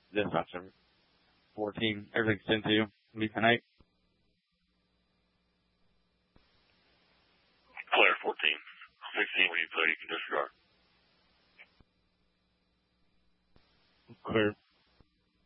Dispatcher 14, everything's 10-2. Be 10-8. Clear 14. 16, when you play, you can disregard. Clear.